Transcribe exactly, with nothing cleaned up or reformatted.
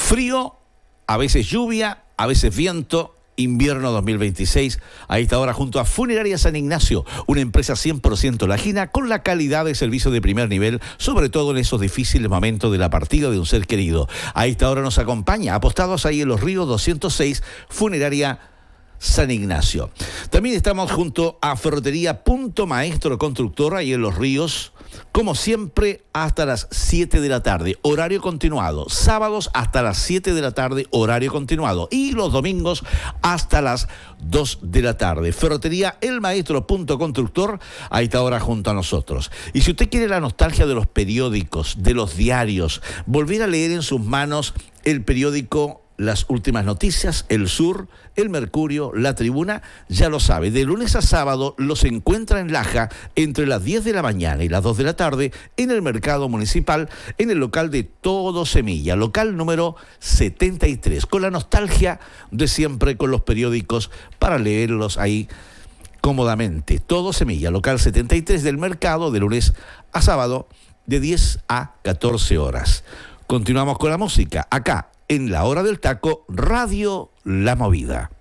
Frío, a veces lluvia, a veces viento. Invierno dos mil veintiséis, a esta hora junto a Funeraria San Ignacio, una empresa cien por ciento lajina con la calidad de servicio de primer nivel, sobre todo en esos difíciles momentos de la partida de un ser querido. A esta hora nos acompaña, apostados ahí en Los Ríos doscientos seis, Funeraria San Ignacio. También estamos junto a Ferretería Punto Maestro Constructor, ahí en Los Ríos, como siempre, hasta las siete de la tarde, horario continuado. Sábados hasta las siete de la tarde, horario continuado. Y los domingos hasta las dos de la tarde. Ferretería El Maestro Punto Constructor, a esta hora junto a nosotros. Y si usted quiere la nostalgia de los periódicos, de los diarios, volver a leer en sus manos el periódico Las Últimas Noticias, El Sur, El Mercurio, La Tribuna, ya lo sabe, de lunes a sábado los encuentra en Laja entre las diez de la mañana y las dos de la tarde en el Mercado Municipal, en el local de Todo Semilla, local número setenta y tres, con la nostalgia de siempre con los periódicos para leerlos ahí cómodamente. Todo Semilla, local setenta y tres del Mercado, de lunes a sábado, de diez a catorce horas. Continuamos con la música, acá en La Hora del Taco, Radio La Movida.